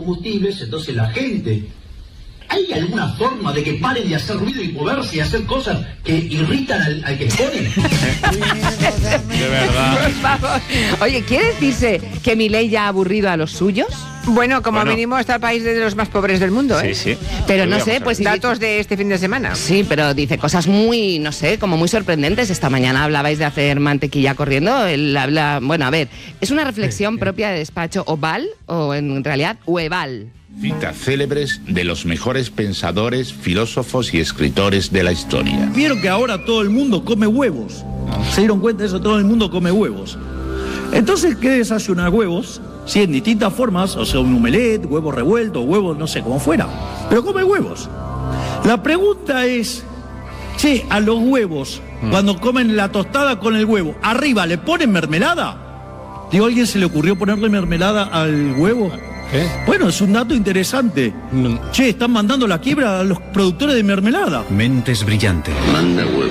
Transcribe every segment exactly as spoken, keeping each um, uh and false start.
combustibles, entonces la gente... ¿Hay alguna forma de que paren de hacer ruido y moverse y hacer cosas que irritan al, al que pone? De verdad. Vamos. Oye, ¿quiere decirse que Milei ya ha aburrido a los suyos? Bueno, como Bueno. mínimo está el país de los más pobres del mundo, ¿eh? Sí, sí. Pero no Podríamos sé, saber. pues... Datos de este fin de semana. Sí, pero dice cosas muy, no sé, como muy sorprendentes. Esta mañana hablabais de hacer mantequilla corriendo. Él habla, bueno, a ver, es una reflexión propia de despacho Oval, o en realidad Ueval. Citas célebres de los mejores pensadores, filósofos y escritores de la historia. Vieron que ahora todo el mundo come huevos. ¿Se dieron cuenta de eso? Todo el mundo come huevos. Entonces, ¿qué desayunar huevos? Sí, en distintas formas, o sea, un omelette, huevo revuelto, huevos, no sé, como fuera. Pero come huevos. La pregunta es, che, a los huevos, mm. cuando comen la tostada con el huevo, ¿arriba le ponen mermelada? Digo, ¿a alguien se le ocurrió ponerle mermelada al huevo? ¿Qué? Bueno, es un dato interesante. No. Che, están mandando la quiebra a los productores de mermelada. Mentes brillantes. Manda huevos.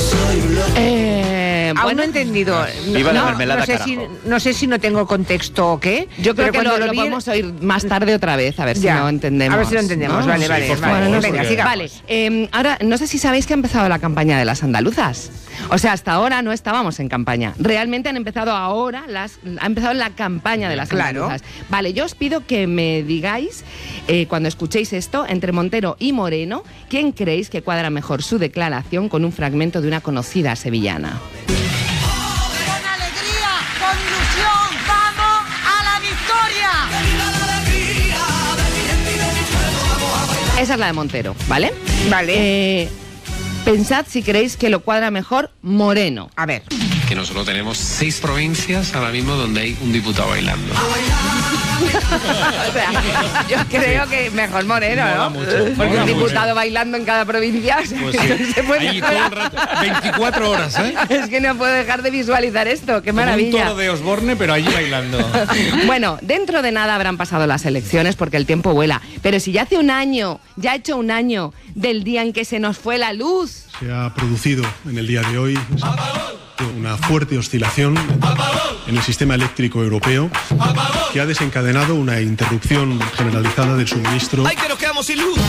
Eh, Aún bueno, no he entendido. Viva la no, mermelada, no sé, carajo. si, no sé si no tengo contexto o qué. yo creo pero que cuando lo, lo vi- podemos oír más tarde otra vez, a ver Ya. si lo entendemos. A ver si lo entendemos, ¿no? vale, Sí, vale. por vale. favor, Venga, porque- sigamos. Vale, eh, ahora no sé si sabéis que ha empezado la campaña de las andaluzas. O sea, hasta ahora no estábamos en campaña. Realmente han empezado ahora, las, ha empezado la campaña de las Claro. andaluzas. Vale, yo os pido que me digáis, eh, cuando escuchéis esto, entre Montero y Moreno, ¿quién creéis que cuadra mejor su declaración con un fragmento de una conocida sevillana? Con alegría, con ilusión, vamos a la victoria. Esa es la de Montero, ¿vale? Vale. Eh, pensad si creéis que lo cuadra mejor Moreno. A ver. Que nosotros tenemos seis provincias ahora mismo donde hay un diputado bailando. O sea, yo creo que mejor Moreno, Mola ¿no? mucho. Porque Mola un diputado Moreno. bailando en cada provincia Pues sí. se puede Ahí todo el rato, veinticuatro horas, ¿eh? Es que no puedo dejar de visualizar esto, qué Como un maravilla. toro de Osborne, pero allí bailando. Bueno, dentro de nada habrán pasado las elecciones porque el tiempo vuela. Pero si ya hace un año, ya ha hecho un año del día en que se nos fue la luz. Se ha producido en el día de hoy una fuerte oscilación en el sistema eléctrico europeo que ha desencadenado una interrupción generalizada del suministro. ¡Ay, que nos quedamos sin luz!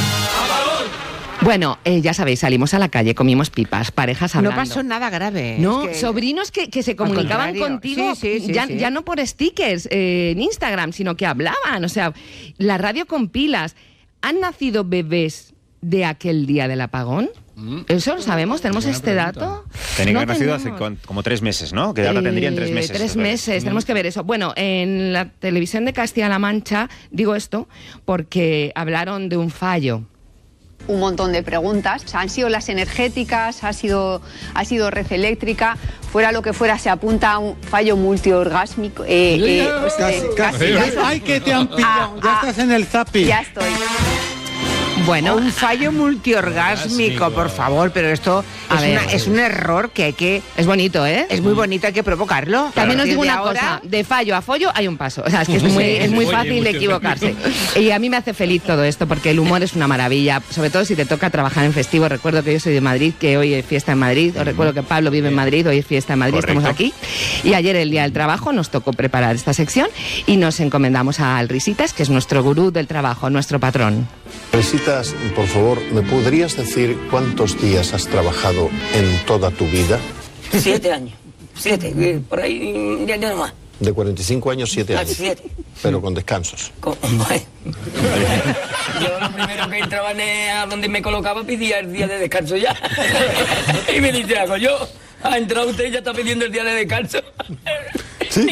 Bueno, eh, ya sabéis, salimos a la calle, comimos pipas, parejas No hablando. pasó nada grave. No, Es que- sobrinos que, que se Al comunicaban contrario. contigo, Sí, sí, sí, ya, sí. ya no por stickers eh, en Instagram, sino que hablaban. O sea, la radio con pilas. ¿Han nacido bebés de aquel día del apagón? ¿Eso lo sabemos? ¿Tenemos este dato? Tenía que No haber nacido hace tenemos. con- como tres meses, ¿no? Que ahora tendrían tres Eh, meses. Tres ¿verdad? meses, tenemos que ver eso. Bueno, en la televisión de Castilla-La Mancha, digo esto porque hablaron de un fallo. Un montón de preguntas. O sea, han sido las energéticas, ha sido, ha sido red eléctrica, fuera lo que fuera, se apunta a un fallo multiorgásmico. Eh, eh, pues, eh, casi, ya estoy. ¡Ay, que te han pillado! Ah, ya ah, estás en el zapi. Ya estoy. Bueno, un fallo multiorgásmico, por favor, pero esto A es, ver. una- es un error que hay que... es bonito, ¿eh? Es muy bonito, hay que provocarlo. También A os digo partir de una ahora- cosa, de fallo a follo hay un paso. O sea, es que es muy, es muy Oye, fácil de mucho equivocarse. Y a mí me hace feliz todo esto, porque el humor es una maravilla, sobre todo si te toca trabajar en festivo. Recuerdo que yo soy de Madrid, que hoy es fiesta en Madrid. Os recuerdo que Pablo vive en Madrid, hoy es fiesta en Madrid, Correcto. estamos aquí. Y ayer, el Día del Trabajo, nos tocó preparar esta sección y nos encomendamos al Risitas, que es nuestro gurú del trabajo, nuestro patrón. Risitas, por favor, ¿me podrías decir cuántos días has trabajado en toda tu vida? Siete años. Siete. eh, Por ahí, ya, ya no más. De cuarenta y cinco años, siete Ah, años. siete. Pero con descansos. Co- Bueno. Yo lo primero que entraba en- a donde me colocaba pedía el día de descanso ya. Y me dice, hago yo. Ha entrado usted y ya está pidiendo el día de descanso. Sí.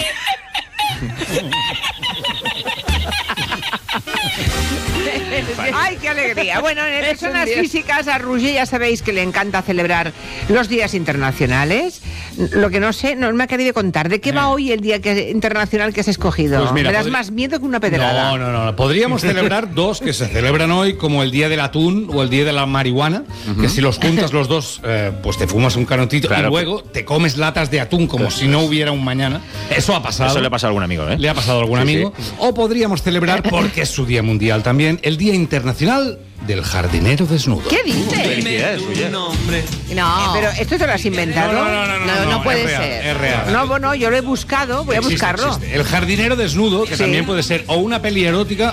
¡Ay, qué alegría! Bueno, en Es un Personas día. Físicas, a Roger ya sabéis que le encanta celebrar los días internacionales. Lo que no sé, no me ha querido contar. ¿De qué va hoy el día que- internacional que has escogido? Pues mira, me das podri- más miedo que una pedrada. No, no, no. Podríamos celebrar dos que se celebran hoy, como el Día del Atún o el Día de la Marihuana, que si los juntas los dos, eh, pues te fumas un canotito Claro. y luego te comes latas de atún como si no hubiera un mañana. Eso ha pasado. Eso le ha pasado a algún amigo, ¿eh? Le ha pasado a algún Sí, amigo. sí. O podríamos celebrar, porque es su Día Mundial también, el Día Internacional del Jardinero Desnudo. ¿Qué dices? Felicidades, Roger. No. Pero esto te lo has inventado. No, no, no, no, No, no puede es real, ser. Es real. No, bueno, yo lo he buscado, voy a Existe, buscarlo. existe. El jardinero desnudo, que Sí. también puede ser o una peli erótica